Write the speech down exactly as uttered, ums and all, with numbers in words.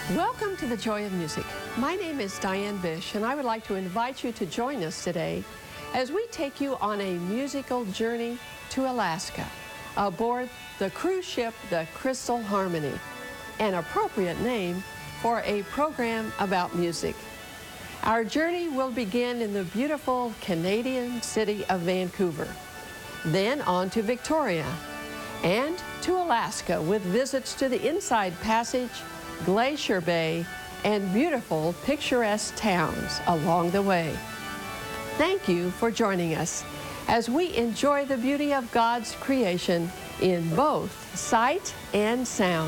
Welcome to the Joy of Music. My name is Diane Bish, and I would like to invite you to join us today as we take you on a musical journey to Alaska aboard the cruise ship, the Crystal Harmony, an appropriate name for a program about music. Our journey will begin in the beautiful Canadian city of Vancouver, then on to Victoria, and to Alaska with visits to the Inside Passage, Glacier Bay, and beautiful picturesque towns along the way. Thank you for joining us as we enjoy the beauty of God's creation in both sight and sound.